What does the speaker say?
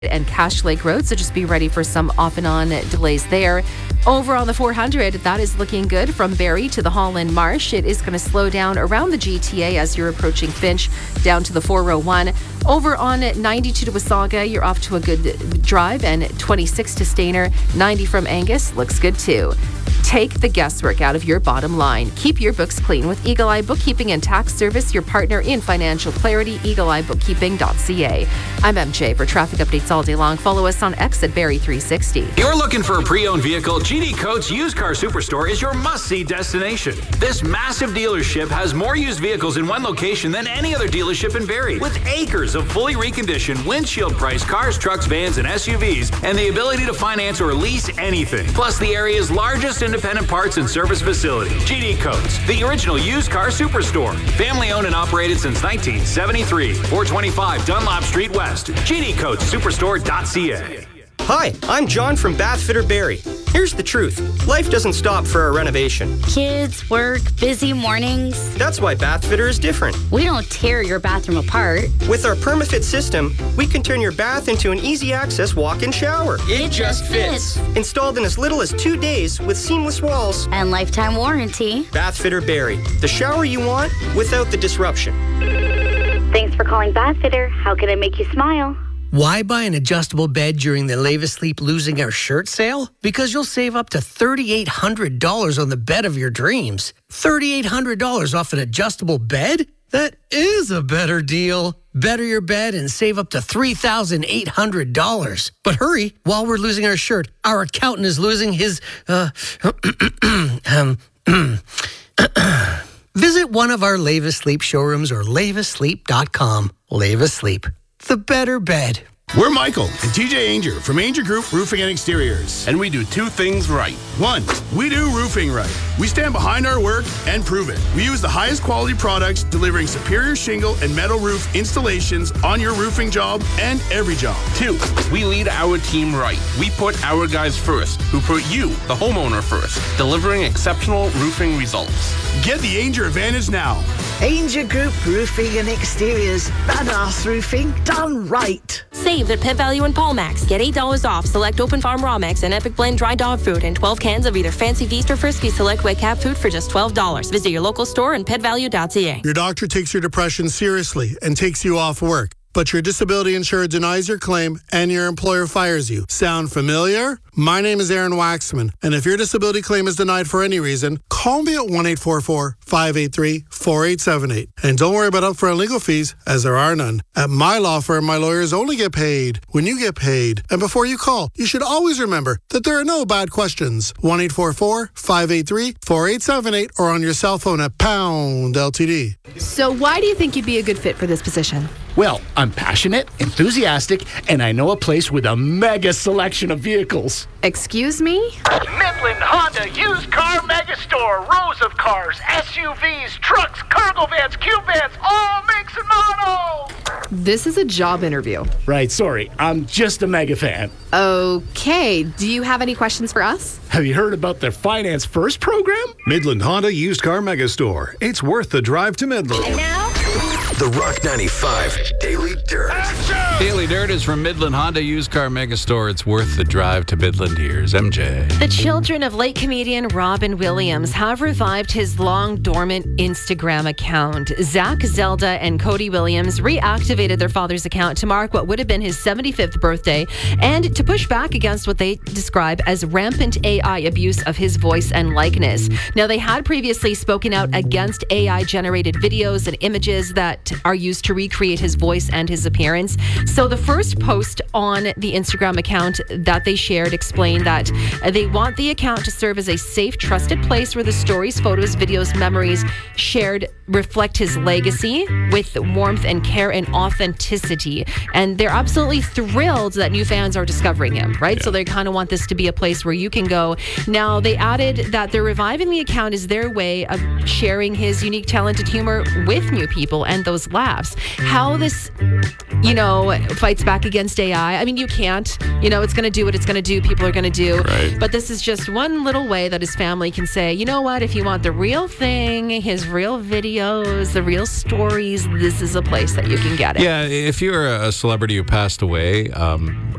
and Cache Lake Road, so just be ready for some off and on delays there. Over on the 400, that is looking good from Barrie to the Holland Marsh. It is going to slow down around the GTA as you're approaching Finch down to the 401. Over on 92 to Wasaga, you're off to a good drive, and 26 to Stayner. 90 from Angus looks good too. Take the guesswork out of your bottom line. Keep your books clean with Eagle Eye Bookkeeping and Tax Service, your partner in financial clarity, eagleeyebookkeeping.ca. I'm MJ. For traffic updates all day long, follow us on X at Barrie360. You're looking for a pre-owned vehicle? GD Coates Used Car Superstore is your must-see destination. This massive dealership has more used vehicles in one location than any other dealership in Barrie, with acres of fully reconditioned, windshield-priced cars, trucks, vans, and SUVs, and the ability to finance or lease anything. Plus, the area's largest independent parts and service facility. GD Coates, the original used car superstore. Family owned and operated since 1973. 425 Dunlop Street West. GDCoatesSuperstore.ca. Hi, I'm John from Bathfitter Barrie. Here's the truth. Life doesn't stop for a renovation. Kids, work, busy mornings. That's why Bathfitter is different. We don't tear your bathroom apart. With our PermaFit system, we can turn your bath into an easy access walk-in shower. It just fits. Installed in as little as 2 days with seamless walls. And lifetime warranty. Bathfitter Barrie. The shower you want without the disruption. Thanks for calling Bathfitter. How can I make you smile? Why buy an adjustable bed during the Lave Asleep Losing Our Shirt sale? Because you'll save up to $3,800 on the bed of your dreams. $3,800 off an adjustable bed? That is a better deal. Better your bed and save up to $3,800. But hurry, while we're losing our shirt, our accountant is losing his, Visit one of our Lave Asleep showrooms or laveasleep.com. Lave Asleep. The better bed. We're Michael and TJ Ainger from Ainger Group Roofing and Exteriors. And we do two things right. One, we do roofing right. We stand behind our work and prove it. We use the highest quality products, delivering superior shingle and metal roof installations on your roofing job and every job. Two, we lead our team right. We put our guys first, who put you, the homeowner, first, delivering exceptional roofing results. Get the Ainger advantage now. Ainger Group Roofing and Exteriors. Badass roofing done right. Save at Pet Value and Paulmax. Get $8 off select Open Farm Raw Mix and Epic Blend Dry Dog Food and 12 cans of either Fancy Feast or Frisky Select Wet Cat Food for just $12. Visit your local store and petvalue.ca. Your doctor takes your depression seriously and takes you off work, but your disability insurer denies your claim and your employer fires you. Sound familiar? My name is Aaron Waxman, and if your disability claim is denied for any reason, call me at 1-844-583-4878. And don't worry about upfront legal fees, as there are none. At my law firm, my lawyers only get paid when you get paid. And before you call, you should always remember that there are no bad questions. 1-844-583-4878 or on your cell phone at pound LTD. So why do you think you'd be a good fit for this position? Well, I'm passionate, enthusiastic, and I know a place with a mega selection of vehicles. Excuse me? Midland Honda Used Car Megastore. Rows of cars, SUVs, trucks, cargo vans, cube vans, all makes and models. This is a job interview. Right, sorry. I'm just a mega fan. Okay. Do you have any questions for us? Have you heard about their Finance First program? Midland Honda Used Car Megastore. It's worth the drive to Midland. And now, the Rock 95 Daily Dirt. Daily Dirt is from Midland Honda Used Car Megastore. It's worth the drive to Midland. Here's MJ. The children of late comedian Robin Williams have revived his long dormant Instagram account. Zach, Zelda, and Cody Williams reactivated their father's account to mark what would have been his 75th birthday and to push back against what they describe as rampant AI abuse of his voice and likeness. Now, they had previously spoken out against AI-generated videos and images that are used to recreate his voice and his appearance. So the first post on the Instagram account that they shared explained that they want the account to serve as a safe, trusted place where the stories, photos, videos, memories shared reflect his legacy with warmth and care and authenticity. And they're absolutely thrilled that new fans are discovering him, right? Yeah. So they kind of want this to be a place where you can go. Now, they added that they're reviving the account is their way of sharing his unique talent and humor with new people and those laughs. How this, fights back against AI. I mean, you can't, it's going to do what it's going to do. People are going to do. Right. But this is just one little way that his family can say, you know what, if you want the real thing, his real video, videos, the real stories, this is a place that you can get it. Yeah, if you're a celebrity who passed away,